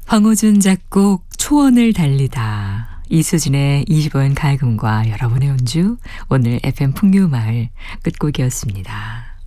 황호준 작곡 초원을 달리다, 이수진의 20원 가야금과 여러분의 연주, 오늘 FM 풍류마을 끝곡이었습니다.